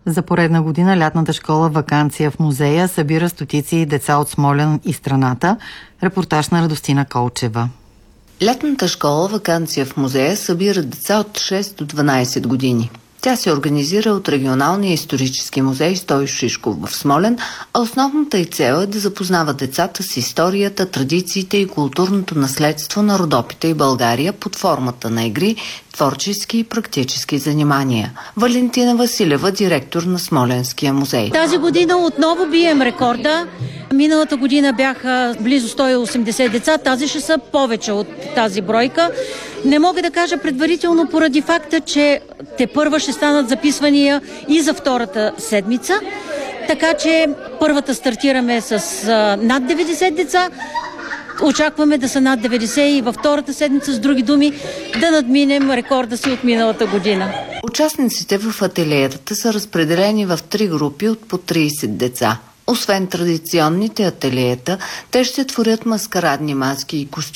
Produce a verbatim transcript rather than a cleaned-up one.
За поредна година лятната школа "Ваканция в музея" събира стотици деца от Смолян и страната. Репортаж на Радостина Колчева. Лятната школа "Ваканция в музея" събира деца от шест до дванайсет години. Тя се организира от Регионалния исторически музей "Стойо Шишков" в Смолян, а основната й цел е да запознава децата с историята, традициите и културното наследство на Родопите и България под формата на игри, творчески и практически занимания. Валентина Василева, директор на Смолянския музей. Тази година отново бием рекорда. Миналата година бяха близо сто и осемдесет деца, тази ще са повече от тази бройка. Не мога да кажа предварително поради факта, че тепърва ще станат записвания и за втората седмица. Така че първата стартираме с а, над деветдесет деца. Очакваме да са над деветдесет и във втората седмица, с други думи, да надминем рекорда си от миналата година. Участниците в ателиетата са разпределени в три групи от по трийсет деца. Освен традиционните ателиета, те ще творят маскарадни маски и костюми